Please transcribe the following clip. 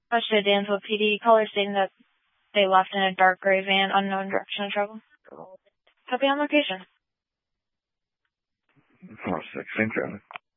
Touched Dansville PD, caller stating that they left in a dark gray van, unknown direction of travel. Copy on location. 4-6, same traffic.